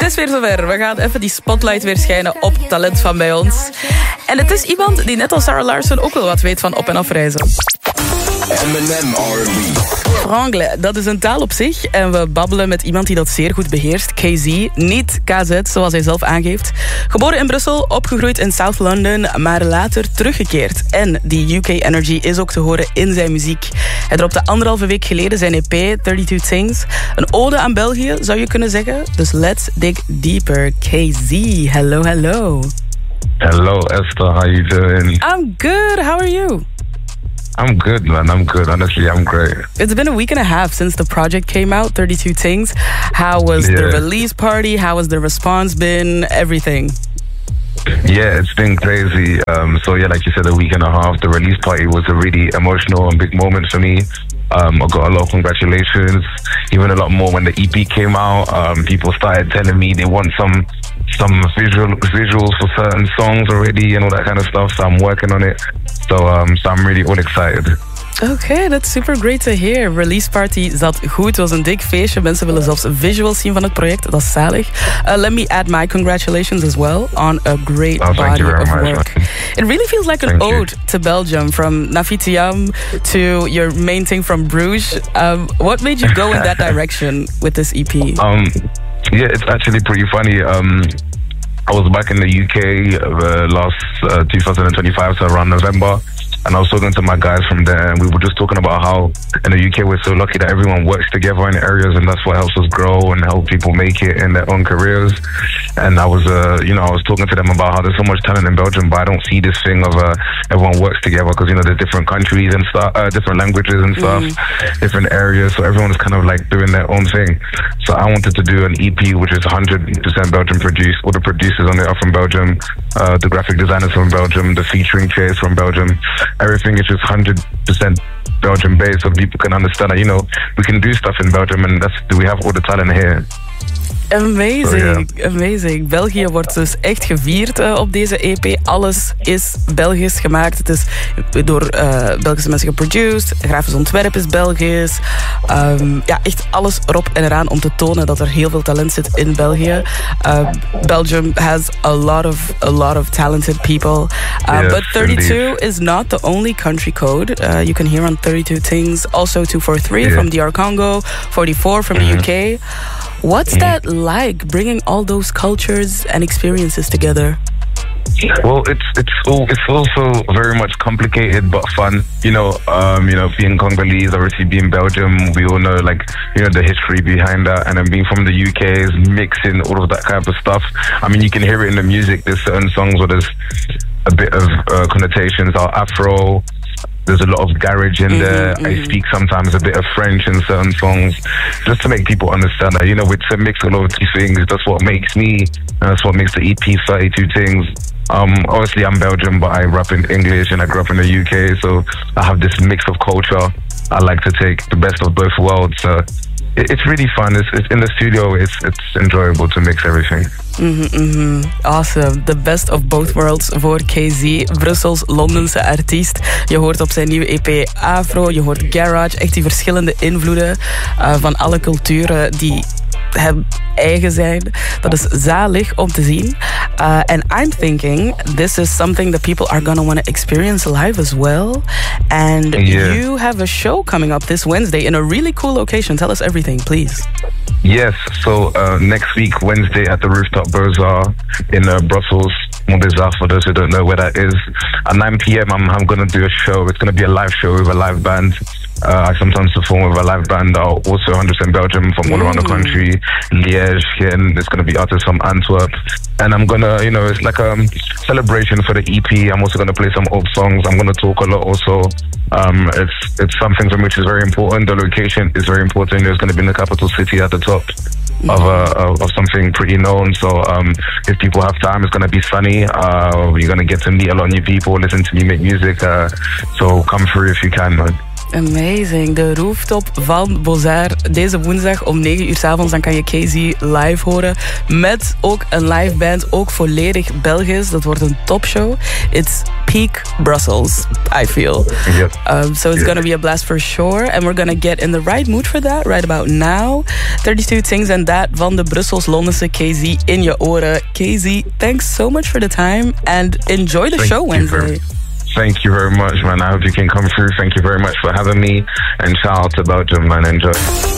is weer zover. We gaan even die spotlight weer schijnen op talent van bij ons. En het is iemand die net als Sarah Larsson ook wel wat weet van op- en afreizen. M&M R&B. Franglais, dat is een taal op zich. En we babbelen met iemand die dat zeer goed beheerst. KZ, niet KZ, zoals hij zelf aangeeft. Geboren in Brussel, opgegroeid in South London, maar later teruggekeerd. En die UK Energy is ook te horen in zijn muziek. Hij dropte 1,5 week geleden zijn EP 32 Things. Een ode aan België, zou je kunnen zeggen. Dus let's dig deeper. KZ, hello, hello. Hello, Esther. How you doing? I'm good. How are you? I'm good, man. I'm good. Honestly, I'm great. It's been a week and a half since the project came out, 32 Things. How was the release party? How has the response been? Everything. Yeah, it's been crazy. So yeah, like you said, a week and a half. The release party was a really emotional and big moment for me. I got a lot of congratulations. Even a lot more when the EP came out. People started telling me they want some visuals for certain songs already and all that kind of stuff. So I'm working on it. So I'm really all excited. Okay, that's super great to hear. Release party zat goed, het was een dik feestje. Mensen willen zelfs visuals zien van het project, dat is zalig. Let me add my congratulations as well on a great body of work. It really feels like an ode to Belgium, from Nafitiam to your main thing from Bruges. What made you go in that direction with this EP? Yeah, it's actually pretty funny. I was back in the UK last 2025, so around November. And I was talking to my guys from there, and we were just talking about how in the UK we're so lucky that everyone works together in areas, and that's what helps us grow and help people make it in their own careers. And I was talking to them about how there's so much talent in Belgium, but I don't see this thing of everyone works together, because there's different countries and stuff, different languages and stuff, different areas, so everyone's kind of like doing their own thing. So I wanted to do an EP which is 100% Belgian produced. All the producers on it are from Belgium, the graphic designers from Belgium, the featuring chairs from Belgium. Everything is just 100% Belgian based, so people can understand that, we can do stuff in Belgium, and we have all the talent here. Amazing, amazing. België wordt dus echt gevierd op deze EP. Alles is Belgisch gemaakt. Het is door Belgische mensen geproduced. Grafisch ontwerp is Belgisch. Echt alles erop en eraan om te tonen dat er heel veel talent zit in België. Belgium has a lot of talented people. But 32 is not the only country code. You can hear on 32 Things. Also 243 from DR Congo. 44 from the UK. What's that like, bringing all those cultures and experiences together? Well, it's also very much complicated but fun. Being Congolese, obviously being Belgium, we all know the history behind that, and then being from the UK is mixing all of that kind of stuff. I mean, you can hear it in the music. There's certain songs where there's a bit of connotations are Afro. There's a lot of garage in there. I speak sometimes a bit of French in certain songs, just to make people understand that, it's a mix of all of these things. That's what makes me, and that's what makes the EP 32 Things. Obviously I'm Belgian, but I rap in English and I grew up in the UK, so I have this mix of culture. I like to take the best of both worlds. It's really fun. It's in the studio. It's enjoyable to mix everything. Awesome. The best of both worlds voor KZ, Brussels Londense artiest. Je hoort op zijn nieuwe EP Afro, je hoort garage, echt die verschillende invloeden van alle culturen die hem eigen zijn. Dat is zalig om te zien. And I'm thinking this is something that people are gonna want to experience live as well. And you have a show coming up this Wednesday in a really cool location. Tell us everything, please. Yes, so next week, Wednesday at the Rooftop Bazaar in Brussels, Montbézard, for those who don't know where that is. At 9 p.m. I'm going to do a show. It's going to be a live show with a live band. I sometimes perform with a live band that are also 100% Belgium from all around the country. Liège, and it's going to be artists from Antwerp. And I'm going to, it's like a celebration for the EP. I'm also going to play some old songs. I'm going to talk a lot also. It's something for me which is very important. The location is very important. It's going to be in the capital city at the top of something pretty known. So if people have time, it's going to be sunny. You're going to get to meet a lot of new people, listen to me make music. So come through if you can, man. Amazing. De rooftop van Bozar. Deze woensdag om 9 uur 's avonds. Dan kan je KZ live horen. Met ook een live band. Ook volledig Belgisch. Dat wordt een topshow. It's peak Brussels, I feel. Yep. So it's gonna be a blast for sure. And we're gonna get in the right mood for that right about now. 32 Things and That van de Brussels-Londense KZ in je oren. KZ, thanks so much for the time. And enjoy the show Wednesday. Thank you very much, man. I hope you can come through. Thank you very much for having me. And shout out to Belgium, man. Enjoy.